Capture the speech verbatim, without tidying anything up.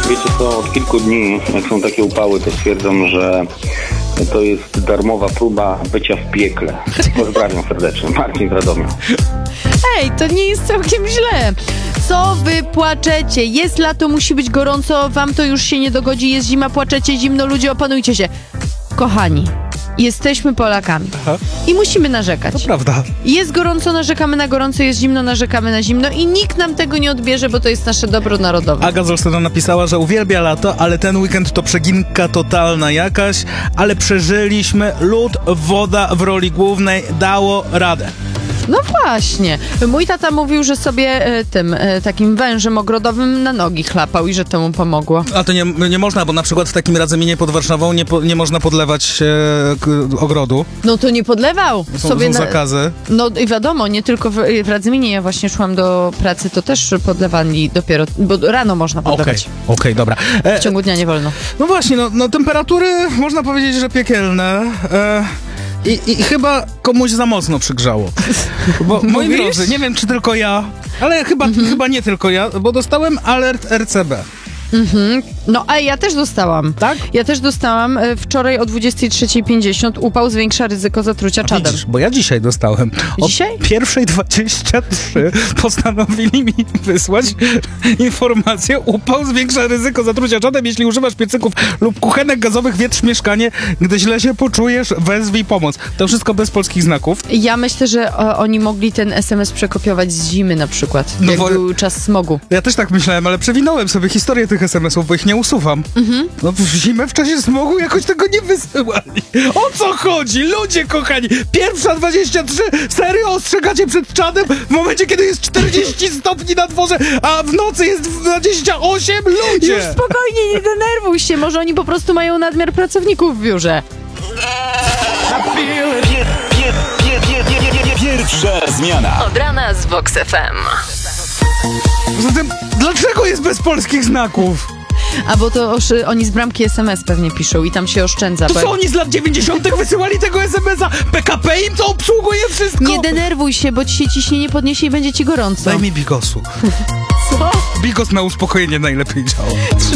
Wiecie co, od kilku dni, jak są takie upały, to stwierdzam, że to jest darmowa próba bycia w piekle. Pozdrawiam serdecznie. Marcin z Radomia. Ej, to nie jest całkiem źle. Co wy płaczecie? Jest lato, musi być gorąco, wam to już się nie dogodzi, jest zima, płaczecie, zimno, ludzie, opanujcie się. Kochani, jesteśmy Polakami. Aha. I musimy narzekać. To prawda. Jest gorąco, narzekamy na gorąco, jest zimno, narzekamy na zimno i nikt nam tego nie odbierze, bo to jest nasze dobro narodowe. Aga z Olsztyna napisała, że uwielbia lato, ale ten weekend to przeginka totalna jakaś, ale przeżyliśmy, lód, woda w roli głównej dało radę. No właśnie. Mój tata mówił, że sobie e, tym e, takim wężem ogrodowym na nogi chlapał i że to mu pomogło. A to nie, nie można, bo na przykład w takim Radzyminie pod Warszawą nie, po, nie można podlewać e, k, ogrodu. No to nie podlewał. Są, sobie są na... zakazy. No i wiadomo, nie tylko w, w Radzyminie, ja właśnie szłam do pracy, to też podlewali dopiero, bo rano można Okej, podlewać. okej, okay, dobra. E, W ciągu dnia nie wolno. no właśnie, no, no temperatury można powiedzieć, że piekielne. E, I, I chyba komuś za mocno przygrzało. Bo moi Mówisz? drodzy, nie wiem czy tylko ja, ale chyba, Mhm. chyba nie tylko ja, bo dostałem alert R C B. Mhm. No, a ja też dostałam. Tak? Ja też dostałam e, wczoraj o dwudziestej trzeciej pięćdziesiąt upał zwiększa ryzyko zatrucia A czadem. widzisz, bo ja dzisiaj dostałem. O Dzisiaj? pierwszej dwadzieścia trzy postanowili mi wysłać informację: upał zwiększa ryzyko zatrucia czadem, jeśli używasz piecyków lub kuchenek gazowych, wietrz mieszkanie. Gdy źle się poczujesz, wezwij pomoc. To wszystko bez polskich znaków. Ja myślę, że o, oni mogli ten es em es przekopiować z zimy na przykład, No jak bo- był czas smogu. Ja też tak myślałem, ale przewinąłem sobie historię tych es em esów, bo ich nie usuwam. Mhm. No w zimę w czasie smogu jakoś tego nie wysyłali. O co chodzi? Ludzie kochani! Pierwsza dwadzieścia trzy, serio ostrzegacie przed czadem w momencie, kiedy jest czterdzieści stopni na dworze, a w nocy jest dwadzieścia osiem? Ludzie! Już spokojnie, nie denerwuj się, może oni po prostu mają nadmiar pracowników w biurze. Pierwsza zmiana. Od rana z Vox F M. Zatem dlaczego jest bez polskich znaków? A bo to osz, oni z bramki es em es pewnie piszą i tam się oszczędza. To bo co, jak- oni z lat dziewięćdziesiątych wysyłali tego es emesa? P K P im to obsługuje wszystko? Nie denerwuj się, bo ci się ciśnienie podniesie i będzie ci gorąco. Daj mi bigosu. Co? Bigos na uspokojenie najlepiej działa.